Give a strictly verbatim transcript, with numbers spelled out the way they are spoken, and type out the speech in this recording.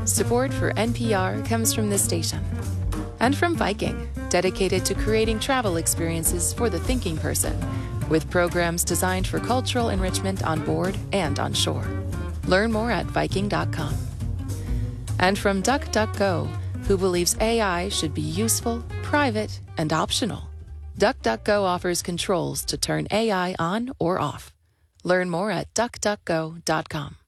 Support for N P R comes from this station. And from Viking, dedicated to creating travel experiences for the thinking person, with programs designed for cultural enrichment on board and on shore. Learn more at Viking dot com. And from DuckDuckGo, who believes A I should be useful, private, and optional. DuckDuckGo offers controls to turn A I on or off. Learn more at duck duck go dot com.